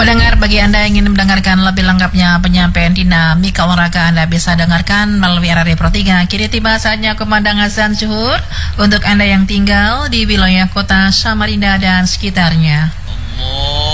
Pendengar, bagi Anda yang ingin mendengarkan lebih lengkapnya penyampaian dinamika olahraga, Anda bisa dengarkan melalui RRI Pro 3. Kini tiba saatnya kumandang azan zuhur untuk Anda yang tinggal di wilayah kota Samarinda dan sekitarnya.